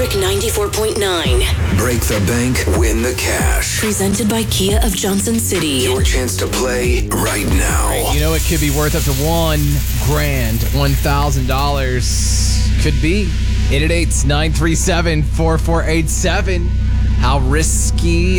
Electric 94.9. Break the bank, win the cash. Presented by Kia of Johnson City. Your chance to play right now. You know, it could be worth up to $1,000, $1,000. Could be. 888-937-4487. How risky